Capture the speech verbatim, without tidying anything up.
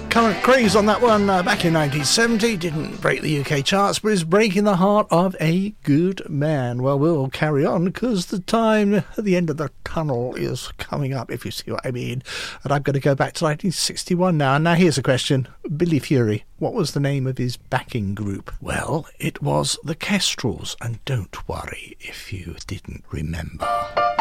Current craze on that one uh, back in nineteen seventy. Didn't break the U K charts, but is breaking the heart of a good man. Well, we'll carry on because the time at the end of the tunnel is coming up, if you see what I mean. And I'm going to go back to nineteen sixty-one now. Now, here's a question. Billy Fury, what was the name of his backing group? Well, it was the Kestrels, and don't worry if you didn't remember.